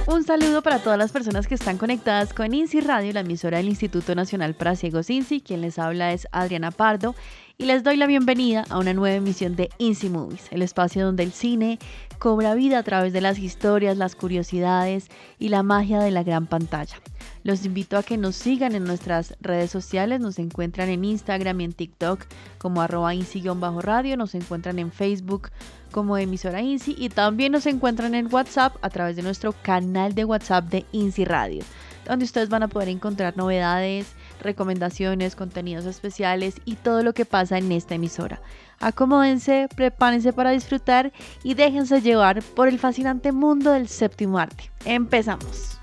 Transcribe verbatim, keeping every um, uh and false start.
Un saludo para todas las personas que están conectadas con INSI Radio, la emisora del Instituto Nacional para Ciegos INSI. Quien les habla es Adriana Pardo y les doy la bienvenida a una nueva emisión de INSI Movies, el espacio donde el cine cobra vida a través de las historias, las curiosidades y la magia de la gran pantalla. Los invito a que nos sigan en nuestras redes sociales, nos encuentran en Instagram y en TikTok como arroba INSI-radio, nos encuentran en Facebook como emisora INSI y también nos encuentran en WhatsApp a través de nuestro canal de WhatsApp de INSI Radio, donde ustedes van a poder encontrar novedades, recomendaciones, contenidos especiales y todo lo que pasa en esta emisora. Acomódense, prepárense para disfrutar y déjense llevar por el fascinante mundo del séptimo arte. ¡Empezamos!